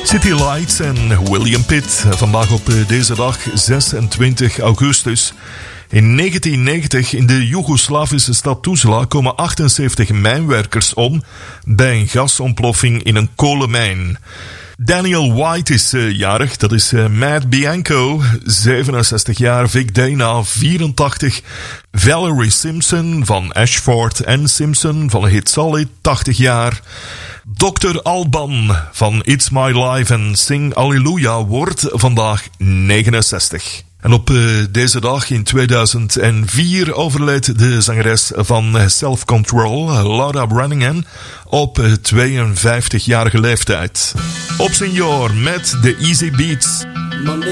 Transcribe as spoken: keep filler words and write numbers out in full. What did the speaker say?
City Lights en William Pitt. Vandaag op deze dag, zesentwintig augustus. In negentien negentig in de Joegoslavische stad Tuzla komen achtenzeventig mijnwerkers om bij een gasontploffing in een kolenmijn. Daniel White is uh, jarig, dat is uh, Matt Bianco, zevenenzestig jaar, Vic Dana, vierentachtig, Valerie Simpson van Ashford en Simpson van Hit Solid, tachtig jaar. dokter Alban van It's My Life en Sing Alleluia wordt vandaag negenenzestig. En op uh, deze dag in tweeduizend vier overleed de zangeres van Self Control, Laura Branigan, op uh, tweeënvijftigjarige leeftijd. Op Senior met de Easy Beats.